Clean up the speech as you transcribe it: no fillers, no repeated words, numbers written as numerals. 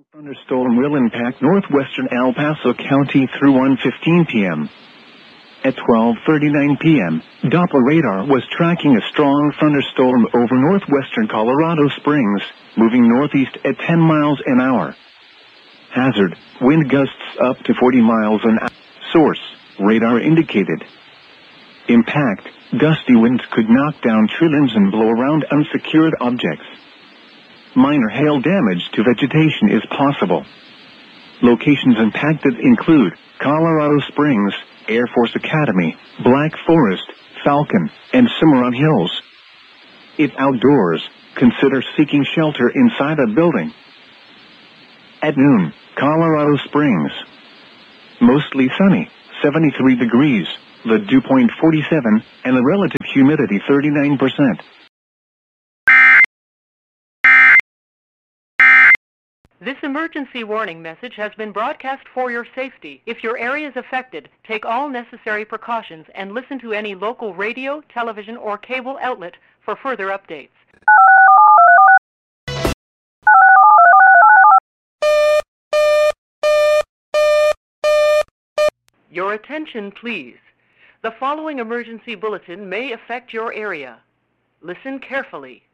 Thunderstorm will impact northwestern El Paso County through 1:15 p.m. At 12:39 p.m., Doppler radar was tracking a strong thunderstorm over northwestern Colorado Springs, moving northeast at 10 miles an hour. Hazard, wind gusts up to 40 miles an hour. Source, radar indicated. Impact, gusty winds could knock down tree limbs and blow around unsecured objects. Minor hail damage to vegetation is possible. Locations impacted include Colorado Springs, Air Force Academy, Black Forest, Falcon, and Cimarron Hills. If outdoors, consider seeking shelter inside a building. At noon, Colorado Springs. Mostly sunny, 73 degrees, the dew point 47, and the relative humidity 39%. This emergency warning message has been broadcast for your safety. If your area is affected, take all necessary precautions and listen to any local radio, television, or cable outlet for further updates. Your attention, please. The following emergency bulletin may affect your area. Listen carefully.